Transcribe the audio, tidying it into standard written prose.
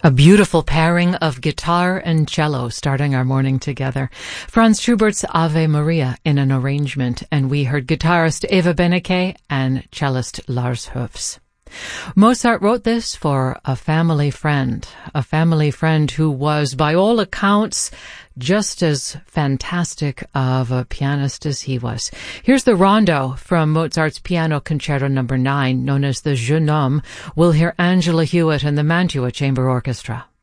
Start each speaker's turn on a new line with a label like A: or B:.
A: A beautiful pairing of guitar and cello starting our morning together. Franz Schubert's Ave Maria in an arrangement, and we heard guitarist Eva Beneke and cellist Lars Hufs. Mozart wrote this for a family friend who was, by all accounts, just as fantastic of a pianist as he was. Here's the rondo from Mozart's Piano Concerto No. 9, known as the Jeune Homme. We'll hear Angela Hewitt and the Mantua Chamber Orchestra.